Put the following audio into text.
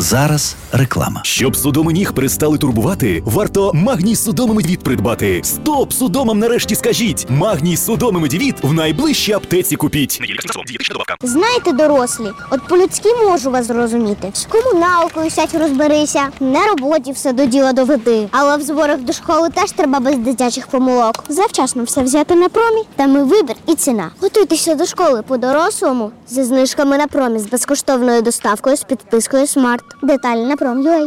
Зараз реклама. Щоб судоми ніг перестали турбувати, варто Магній судомий медвід придбати. Стоп судомам нарешті скажіть! Магній судомий медвід в найближчій аптеці купіть. Знаєте, дорослі, от по-людськи можу вас зрозуміти. З комуналкою сядь розберися, на роботі все до діла доведи. Але в зборах до школи теж треба без дитячих помилок. Завчасно все взяти на Промі, там і вибір, і ціна. Готуйтеся до школи по-дорослому зі знижками на Промі з безкоштовною доставкою з підпискою Смарт. Деталі на Prom.ua.